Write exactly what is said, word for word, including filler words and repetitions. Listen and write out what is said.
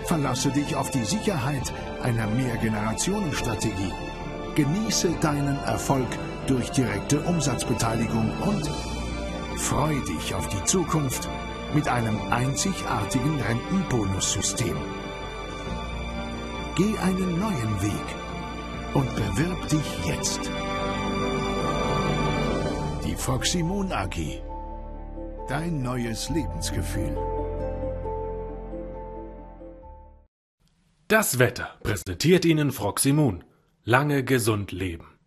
Verlasse dich auf die Sicherheit einer Mehrgenerationenstrategie. Genieße deinen Erfolg durch direkte Umsatzbeteiligung und freu dich auf die Zukunft mit einem einzigartigen Rentenbonussystem. Geh einen neuen Weg und bewirb dich jetzt. Die Froximon A G. Dein neues Lebensgefühl. Das Wetter präsentiert Ihnen Froximon. Lange gesund leben.